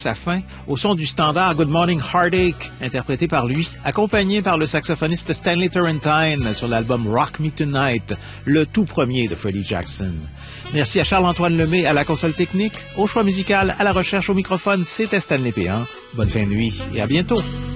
sa fin au son du standard Good Morning Heartache, interprété par lui, accompagné par le saxophoniste Stanley Turrentine sur l'album Rock Me Tonight, le tout premier de Freddie Jackson. Merci à Charles-Antoine Lemay à la console technique, au choix musical, à la recherche au microphone, c'était Stanley Péan. Bonne fin de nuit et à bientôt.